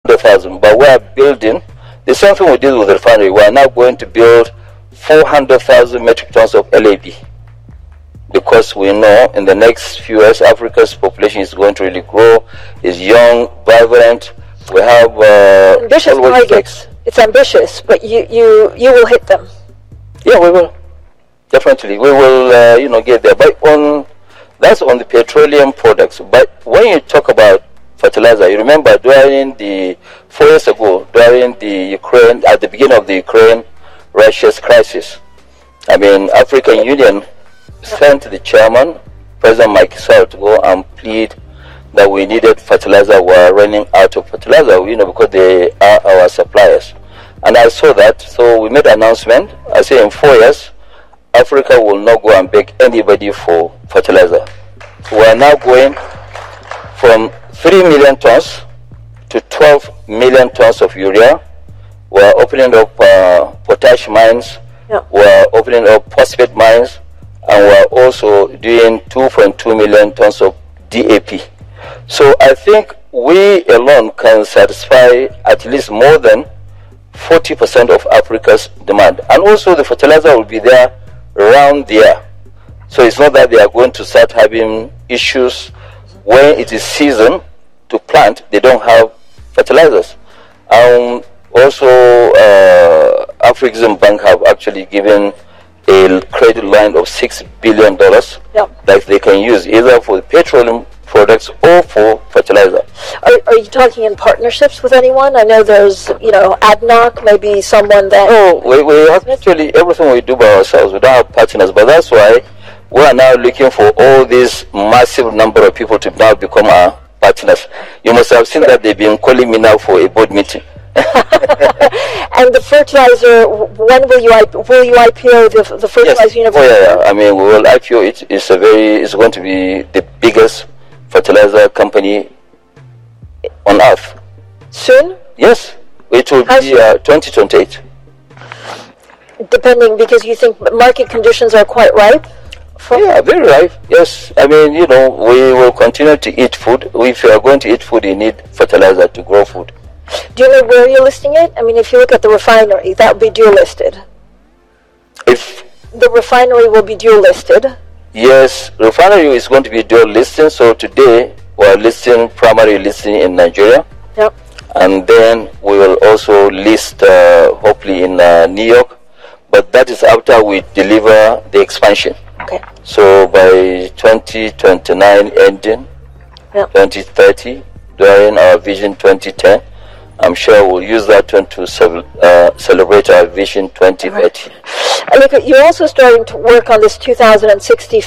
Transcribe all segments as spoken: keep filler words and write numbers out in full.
hundred thousand, but we are building the same thing we did with the refinery. We are now going to build four hundred thousand metric tons of L A B, because we know in the next few years Africa's population is going to really grow, is young, vibrant. We have uh, ambitious targets. It's ambitious, but you, you, you will hit them. Yeah, we will. Definitely. We will, uh, you know, get there. But on, that's on the petroleum products. But when you talk about fertilizer, you remember during the, four years ago, during the Ukraine, at the beginning of the Ukraine-Russia's crisis, I mean, African Union sent the chairman, President Macky Sall, to go and plead that we needed fertilizer. We're running out of fertilizer, you know, because they are our suppliers. And I saw that, so we made an announcement. I say in four years, Africa will not go and beg anybody for fertilizer. We are now going from three million tons to twelve million tons of urea. We are opening up uh, potash mines. Yeah. We are opening up phosphate mines. And we are also doing two point two million tons of D A P. So I think we alone can satisfy at least more than forty percent of Africa's demand. And also the fertilizer will be there around there. So it's not that they are going to start having issues when it is season to plant, they don't have fertilizers. Um, also, uh, Afrexim Bank have actually given a credit line of six billion dollars yep. that they can use either for petroleum products or for fertilizer. Are, are you talking in partnerships with anyone? I know there's, you know, A D N O C, maybe someone that... No, we, we have actually, everything we do by ourselves. We don't have partners, but that's why we are now looking for all this massive number of people to now become our partners. You must have seen that they've been calling me now for a board meeting. And the fertilizer, when will you will you I P O the the fertilizer yes. university? Oh yeah, yeah, I mean we will I P O it. It's a very it's going to be the biggest fertilizer company on earth. Soon? Yes, it will How be uh, twenty twenty-eight. Depending, because you think market conditions are quite ripe? For yeah, very ripe. Yes, I mean you know we will continue to eat food. If you are going to eat food, you need fertilizer to grow food. Do you know where you're listing it? I mean, if you look at the refinery, that will be dual listed. If the refinery will be dual listed. Yes, refinery is going to be dual listing. So today we are listing primary listing in Nigeria. Yep. And then we will also list uh, hopefully in uh, New York. But that is after we deliver the expansion. Okay. So by twenty twenty-nine ending, yep. twenty thirty, during our Vision twenty ten, I'm sure we'll use that one to uh, celebrate our Vision twenty thirty. Right. Look, you're also starting to work on this two thousand six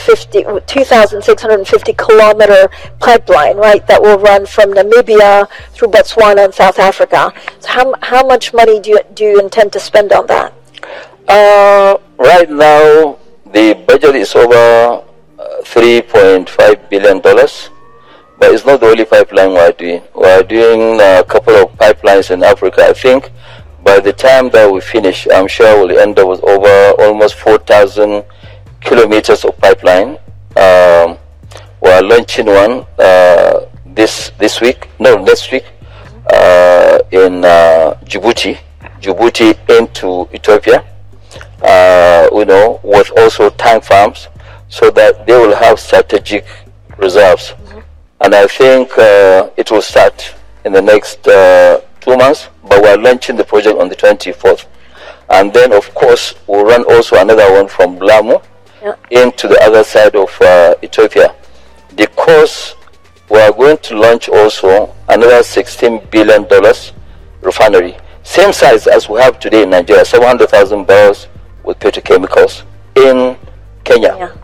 hundred fifty kilometer pipeline, right, that will run from Namibia through Botswana and South Africa. So how, how much money do you, do you intend to spend on that? Uh, right now, the budget is over uh, three point five billion dollars. But it's not the only pipeline we are doing. We are doing a couple of pipelines in Africa. I think by the time that we finish, I'm sure we'll end up with over almost four thousand kilometers of pipeline. Um, we are launching one uh, this this week, no, next week, uh, in uh, Djibouti, Djibouti into Ethiopia, uh, you know, with also tank farms, so that they will have strategic reserves. And I think uh, it will start in the next uh, two months, but we're launching the project on the twenty-fourth. And then, of course, we'll run also another one from Lamu yeah. into the other side of uh, Ethiopia. Because we are going to launch also another sixteen billion dollars refinery, same size as we have today in Nigeria, seven hundred thousand barrels with petrochemicals in Kenya. Yeah.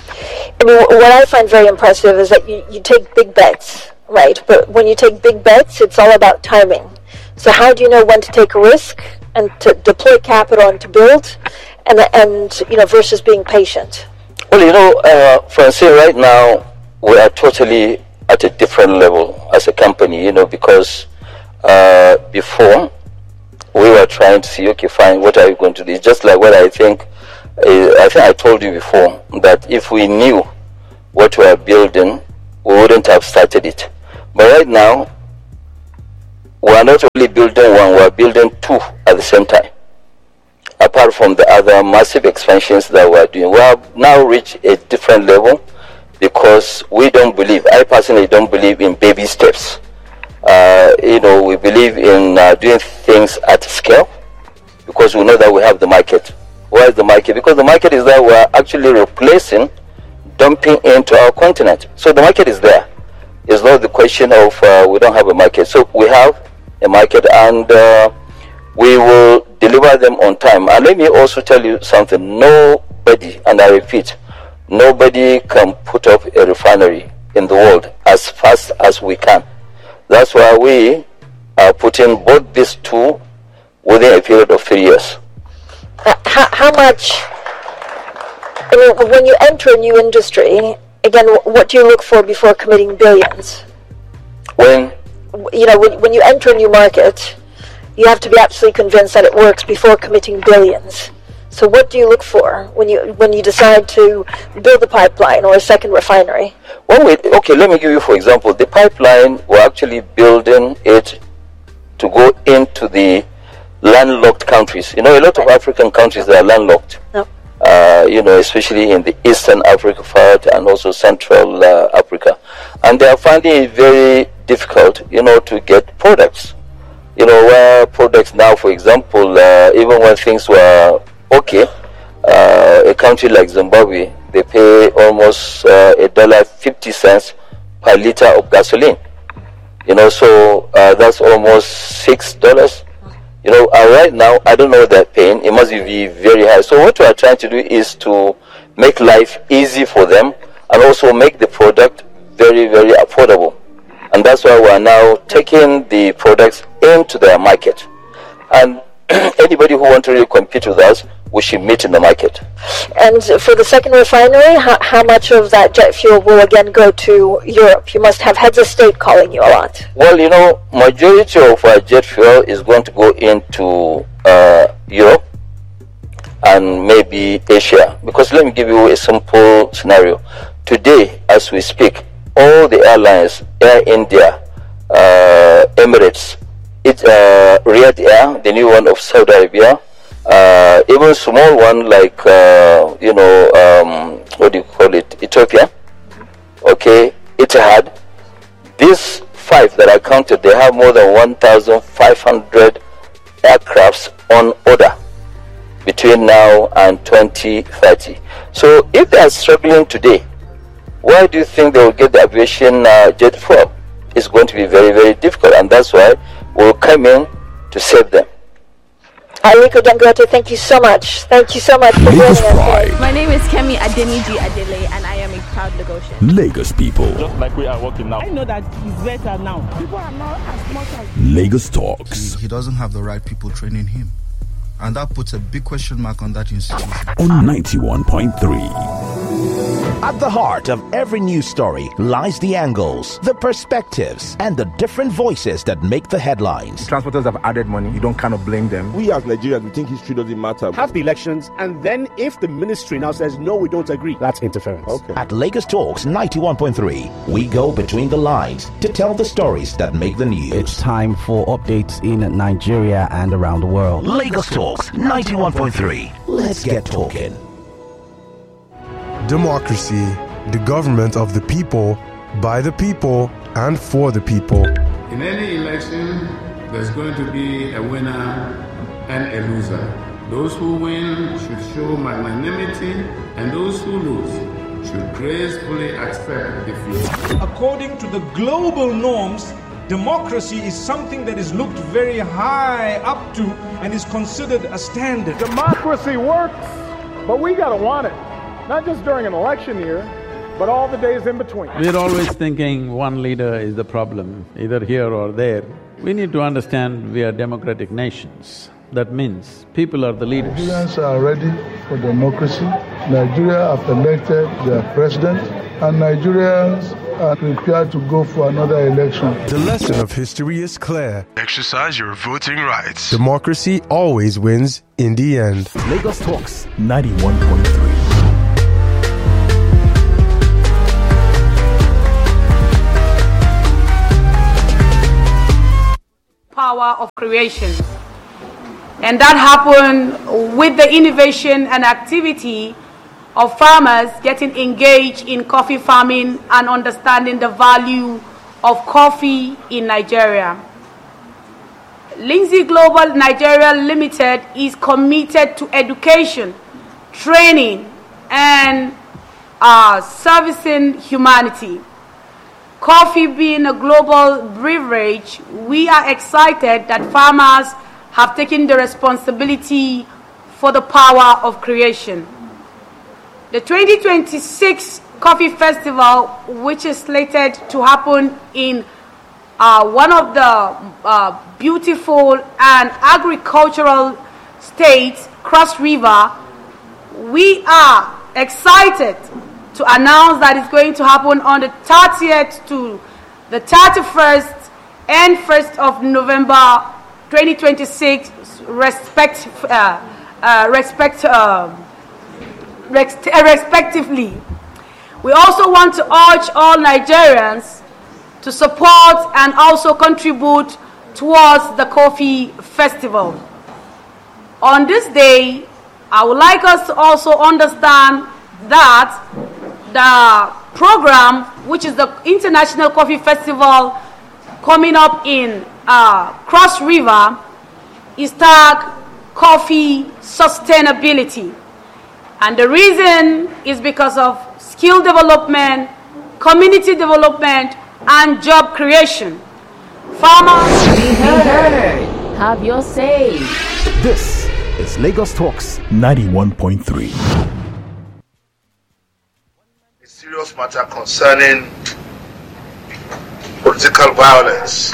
I mean, what I find very impressive is that you, you take big bets, right? But when you take big bets, it's all about timing. So how do you know when to take a risk and to deploy capital and to build, and and you know versus being patient? Well, you know, uh, Francine, right now we are totally at a different level as a company. You know, because uh, before we were trying to see, okay, fine, what are you going to do? It's just like what I think. I think I told you before that if we knew what we are building, we wouldn't have started it. But right now, we are not only building one, we are building two at the same time. Apart from the other massive expansions that we are doing, we have now reached a different level because we don't believe, I personally don't believe in baby steps. Uh, you know, we believe in uh, doing things at scale because we know that we have the market. Why is the market? Because the market is that we are actually replacing dumping into our continent. So the market is there. It's not the question of uh, we don't have a market. So we have a market, and uh, we will deliver them on time. And let me also tell you something. Nobody, and I repeat, nobody can put up a refinery in the world as fast as we can. That's why we are putting both these two within a period of three years. Uh, how, how much, I mean, when you enter a new industry, again, what do you look for before committing billions? When? You know, when, when you enter a new market, you have to be absolutely convinced that it works before committing billions. So what do you look for when you when you decide to build a pipeline or a second refinery? Well, wait, okay, let me give you, for example, the pipeline, we're actually building it to go into the landlocked countries. You know, a lot of African countries that are landlocked. No. Uh, you know, especially in the Eastern Africa part and also Central uh, Africa. And they are finding it very difficult, you know, to get products. You know, where products now, for example, uh, even when things were okay, uh, a country like Zimbabwe, they pay almost uh, a dollar fifty cents per liter of gasoline. You know, so uh, that's almost six dollars. You know, uh, right now, I don't know what they're paying. It must be very high. So what we are trying to do is to make life easy for them and also make the product very, very affordable. And that's why we are now taking the products into their market. And anybody who wants to really compete with us, we should meet in the market. And for the second refinery, how, how much of that jet fuel will again go to Europe? You must have heads of state calling you a lot. Well, you know, majority of our jet fuel is going to go into uh, Europe and maybe Asia. Because let me give you a simple scenario. Today, as we speak, all the airlines, Air India, uh, Emirates, it, uh, Riyadh Air, the new one of Saudi Arabia, Uh, even small one like uh, you know um, what do you call it, Ethiopia, okay, Etihad. These five that I counted, they have more than one thousand five hundred aircrafts on order between now and twenty thirty. So if they are struggling today, why do you think they will get the aviation uh, jet fuel? It's going to be very, very difficult, and that's why we'll come in to save them. Aliko Dangote, thank you so much. Thank you so much for joining us today. My name is Kemi Adeniji Adele, and I am a proud Lagosian. Lagos people. Just like we are working now. I know that he's better now. People are not as much as... Lagos Talks. He, he doesn't have the right people training him. And that puts a big question mark on that institution. On ninety-one point three. At the heart of every news story lies the angles, the perspectives, and the different voices that make the headlines. Transporters have added money. You don't kind of blame them. We as Nigerians, we think history doesn't matter. Have the elections, and then if the ministry now says, no, we don't agree, that's interference. Okay. At Lagos Talks ninety-one point three, we go between the lines to tell the stories that make the news. It's time for updates in Nigeria and around the world. Lagos Talks ninety-one point three. Let's get talking. Democracy, the government of the people, by the people, and for the people. In any election, there's going to be a winner and a loser. Those who win should show magnanimity, and those who lose should gracefully accept defeat. According to the global norms, democracy is something that is looked very high up to and is considered a standard. Democracy works, but we gotta want it. Not just during an election year, but all the days in between. We're always thinking one leader is the problem, either here or there. We need to understand we are democratic nations. That means people are the leaders. Nigerians are ready for democracy. Nigeria have elected their president, and Nigerians are prepared to go for another election. The lesson of history is clear. Exercise your voting rights. Democracy always wins in the end. Lagos Talks ninety-one point three. power of creation. And that happened with the innovation and activity of farmers getting engaged in coffee farming and understanding the value of coffee in Nigeria. Lindsay Global Nigeria Limited is committed to education, training, and uh, servicing humanity. Coffee being a global beverage, we are excited that farmers have taken the responsibility for the power of creation. The twenty twenty-six Coffee Festival, which is slated to happen in uh, one of the uh, beautiful and agricultural states, Cross River, we are excited to announce that it's going to happen on the thirtieth to the thirty-first and first of November twenty twenty-six, respect, uh, uh, respect, uh, rest, uh, respectively. We also want to urge all Nigerians to support and also contribute towards the Coffee Festival. On this day, I would like us to also understand that the program, which is the International Coffee Festival coming up in uh, Cross River, is tagged Coffee Sustainability. And the reason is because of skill development, community development, and job creation. Farmers, be heard. Have your say. This is Lagos Talks ninety-one point three. A serious matter concerning political violence,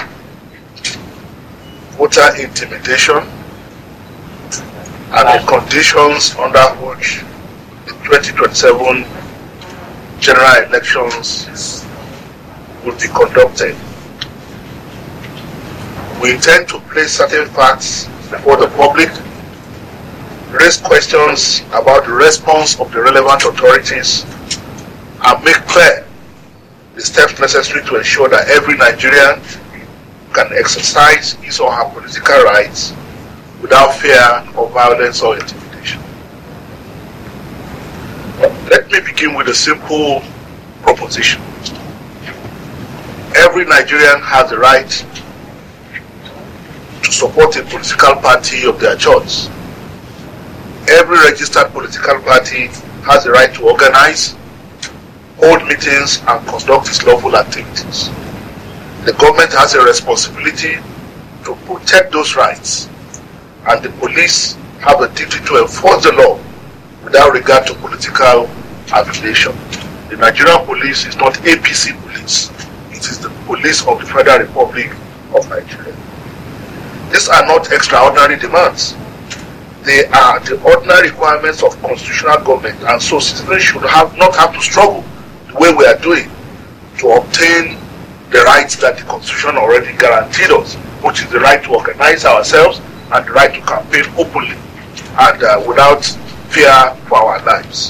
voter intimidation, and the conditions under which the twenty twenty-seven general elections will be conducted. We intend to place certain facts before the public, raise questions about the response of the relevant authorities, and make clear the steps necessary to ensure that every Nigerian can exercise his or her political rights without fear of violence or intimidation. Let me begin with a simple proposition. Every Nigerian has the right to support a political party of their choice. Every registered political party has the right to organize, hold meetings, and conduct its lawful activities. The government has a responsibility to protect those rights, and the police have a duty to enforce the law without regard to political affiliation. The Nigerian police is not A P C police. It is the police of the Federal Republic of Nigeria. These are not extraordinary demands. They are the ordinary requirements of constitutional government, and so citizens should have not have to struggle the way we are doing to obtain the rights that the Constitution already guaranteed us, which is the right to organize ourselves and the right to campaign openly and uh, without fear for our lives.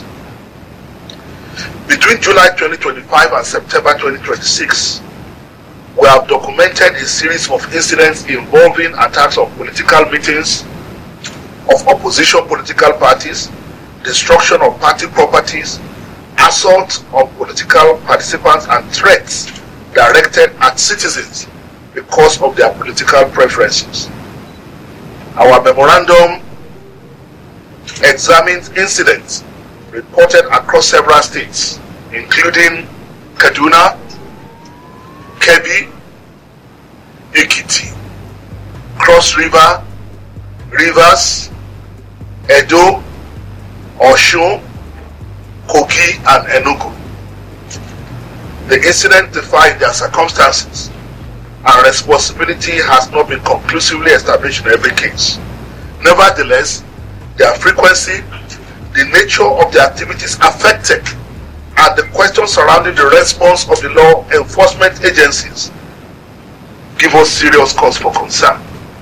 Between July twenty twenty-five and September twenty twenty-six, we have documented a series of incidents involving attacks on political meetings of opposition political parties, destruction of party properties, assault on political participants, and threats directed at citizens because of their political preferences. Our memorandum examines incidents reported across several states, including Kaduna, Kebbi, Ekiti, Cross River, Rivers, Edo, Osun, Kogi, and Enugu. The incident defined their circumstances, and responsibility has not been conclusively established in every case. Nevertheless, their frequency, the nature of the activities affected, and the questions surrounding the response of the law enforcement agencies give us serious cause for concern.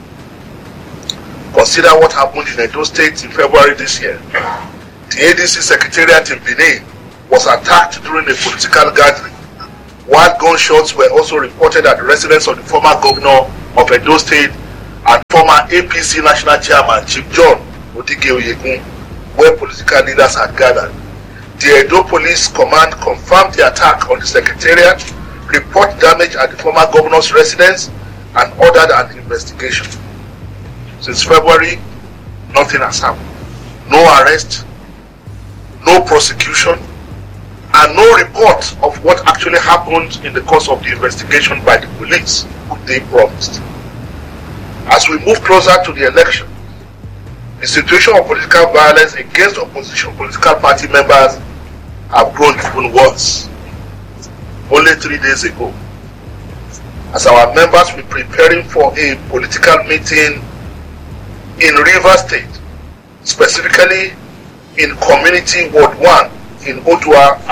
Consider what happened in Edo State in February this year. The A D C Secretariat in Benin was attacked during a political gathering, while gunshots were also reported at the residence of the former governor of Edo State, A P C National Chairman Chief John Odige Oyegun, where political leaders had gathered. The Edo Police Command confirmed the attack on the Secretariat, report damage at the former governor's residence, and ordered an investigation. Since February, nothing has happened. No arrest, no prosecution, and no report of what actually happened in the course of the investigation by the police, which they promised. As we move closer to the election, the situation of political violence against opposition political party members have grown even worse. Only three days ago, as our members were preparing for a political meeting in Rivers State, specifically in Community Ward one in Ottawa